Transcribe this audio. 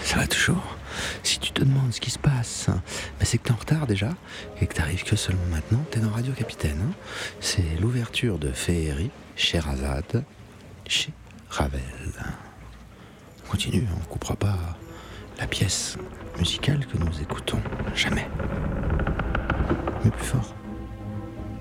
Ça va toujours. Si tu te demandes ce qui se passe, c'est que t'es en retard déjà, et que t'arrives que seulement maintenant, t'es dans Radio Capitaine. C'est l'ouverture de Féerie, Scheherazade, chez Ravel. On continue, on ne coupera pas la pièce musicale que nous écoutons. Jamais. Mais plus fort.